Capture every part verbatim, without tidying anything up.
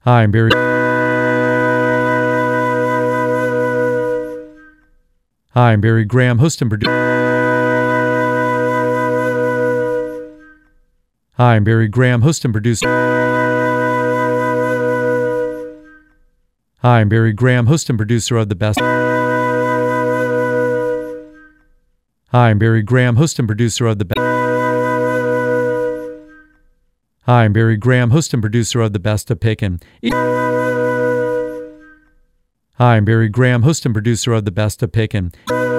Hi, I'm Barry. Hi, I'm Barry Graham, host and producer. Hi, I'm Barry Graham, host and producer. Hi, I'm Barry Graham, host and producer of the best. Hi, I'm Barry Graham, host and producer of the best. Hi, I'm Barry Graham, host and producer of the Best of Pickin'. Hi, I'm Barry Graham, host and producer of the Best of Pickin'.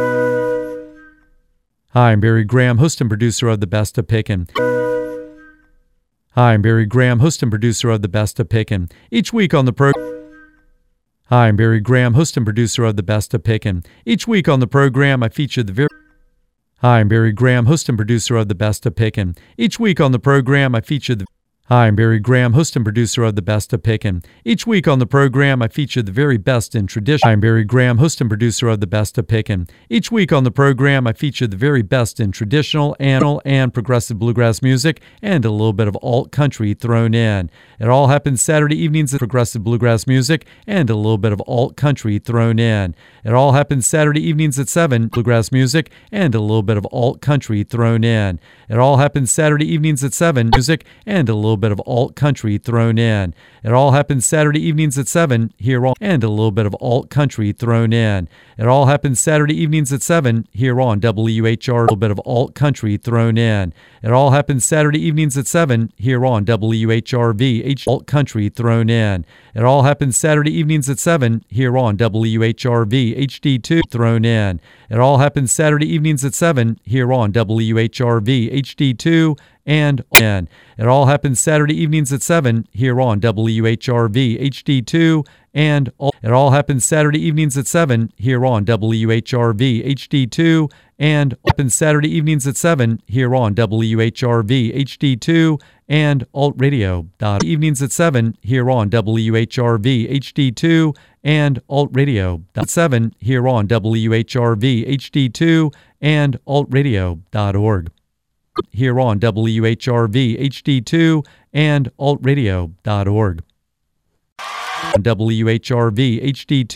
Hi, I'm Barry Graham, host and producer of the Best of Pickin'. Hi, I'm Barry Graham, host and producer of the Best of Pickin'. Each week on the program. Hi, I'm Barry Graham, host and producer of the Best of Pickin'. Each week on the program, I feature the very. Hi, I'm Barry Graham, host and producer of the Best of Pickin'. Each week on the program, I feature the. Hi, I'm Barry Graham, host and producer of the Best of Pickin'. Each week on the program, I feature the very best in tradition. Hi, I'm Barry Graham, host and producer of the Best of Pickin'. Each week on the program, I feature the very best in traditional, and, and progressive bluegrass music, and a little bit of alt country thrown in. It all happens Saturday evenings at progressive bluegrass music, and a little bit of alt country thrown in. It all happens Saturday evenings at seven, bluegrass music, and a little bit of alt country thrown in. It all happens Saturday evenings at seven, music, and a little bit of alt country thrown in. It all happens Saturday evenings at seven here on, and a little bit of alt country thrown in. It all happens Saturday evenings at seven here on W H R, a little bit of alt country thrown in. It all happens Saturday evenings at seven here on W H R V, H alt country thrown in. It all happens Saturday evenings at seven here on W H R V, H D two thrown in. It all happens Saturday evenings at seven here on W H R V, H D two and in. It all happens Saturday evenings at seven here on W H R V, H D two and it all happens Saturday evenings at seven here on W H R V, H D two and happens Saturday evenings at seven here on W H R V, H D two and alt radio. Evenings at seven here on W H R V, H D two and alt radio. seven here on W H R V, H D two and alt radio dot org. Here on W H R V, H D two and alt radio dot org. W H R V, H D two